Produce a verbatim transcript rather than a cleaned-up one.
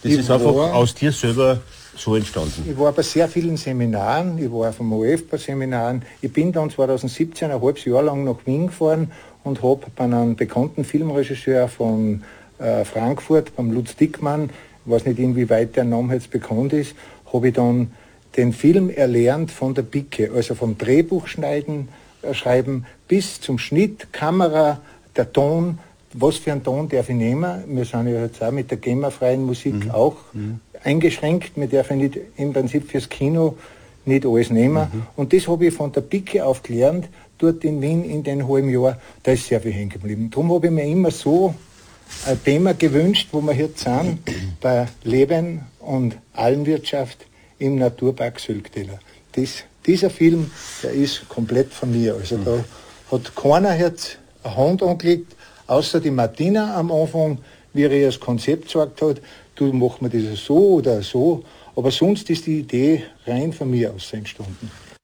Das ich ist einfach war, aus dir selber so entstanden. Ich war bei sehr vielen Seminaren, ich war vom O F bei Seminaren. Ich bin dann zweitausendsiebzehn ein halbes Jahr lang nach Wien gefahren und habe bei einem bekannten Filmregisseur von äh, Frankfurt, beim Lutz Dickmann, ich weiß nicht, inwieweit der Name jetzt bekannt ist, habe ich dann den Film erlernt von der Pike, also vom Drehbuchschneiden, äh, Schreiben bis zum Schnitt, Kamera, der Ton, was für einen Ton darf ich nehmen. Wir sind ja jetzt auch mit der GEMA-freien Musik mhm. auch mhm. eingeschränkt. Wir dürfen nicht im Prinzip fürs Kino nicht alles nehmen. Mhm. Und das habe ich von der Pike auf gelernt, dort in Wien in den halben Jahr. Da ist sehr viel hängen geblieben. Darum habe ich mir immer so ein Thema gewünscht, wo wir jetzt sind, bei Leben und Almwirtschaft im Naturpark Sölkteler. Das, dieser Film, der ist komplett von mir. Also da hat keiner jetzt eine Hand angelegt, außer die Martina am Anfang, wie er ihr das Konzept gesagt hat, du mach mir das so oder so. Aber sonst ist die Idee rein von mir aus entstanden.